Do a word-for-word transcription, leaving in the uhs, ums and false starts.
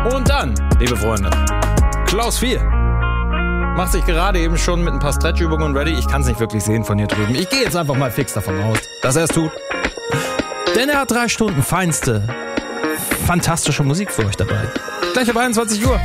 Und dann, liebe Freunde, Klaus vier macht sich gerade eben schon mit ein paar Stretch-Übungen ready. Ich kann es nicht wirklich sehen von hier drüben. Ich gehe jetzt einfach mal fix davon aus, dass er es tut. Denn er hat drei Stunden feinste, fantastische Musik für euch dabei. Gleich ab einundzwanzig Uhr.